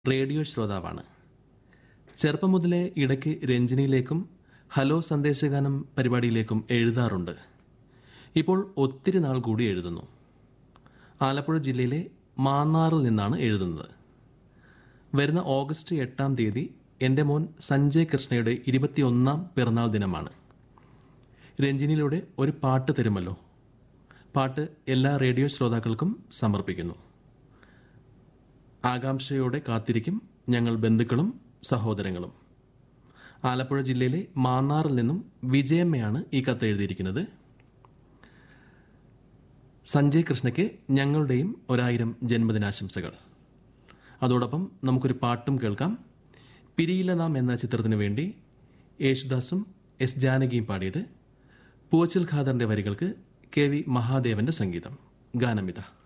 Radio ശ്രോതാവാണ്. ചെറുപ്പം മുതലേ ഇടയ്ക്ക് രഞ്ജിനിയിലേക്കും ഹലോ സന്ദേശഗാനം പരിപാടിയിലേക്കും എഴുതാറുണ്ട്. ഇപ്പോൾ ഒത്തിരി നാൾ കൂടി എഴുതുന്നു. ആലപ്പുഴ ജില്ലയിലെ മാന്നാറിൽ നിന്നാണ് എഴുതുന്നത്. വരുന്ന ഓഗസ്റ്റ് 8-ാം തീയതി എൻ്റെ മോൻ സഞ്ജയ് കൃഷ്ണയുടെ 21-ാം പിറന്നാൾ ദിനമാണ്. രഞ്ജിനിയിലൂടെ ഒരു പാട്ട് തരുമല്ലോ. പാട്ട് എല്ലാ റേഡിയോ ശ്രോതാക്കൾക്കും സമർപ്പിക്കുന്നു. ആകാംക്ഷയോടെ കാത്തിരിക്കും ഞങ്ങൾ ബന്ധുക്കളും സഹോദരങ്ങളും. ആലപ്പുഴ ജില്ലയിലെ മാന്നാറിൽ നിന്നും വിജയമ്മയാണ് ഈ കത്ത് എഴുതിയിരിക്കുന്നത്. സഞ്ജയ് കൃഷ്ണയ്ക്ക് ഞങ്ങളുടെയും 1000 ജന്മദിനാശംസകൾ. അതോടൊപ്പം നമുക്കൊരു പാട്ടും കേൾക്കാം. പിരിയില്ല നാം എന്ന ചിത്രത്തിനു വേണ്ടി യേശുദാസും എസ് ജാനകിയും പാടിയത്. പൂവച്ചൽ ഖാദറിന്റെ വരികൾക്ക് കെ വി മഹാദേവന്റെ സംഗീതം. ഗാനമിത.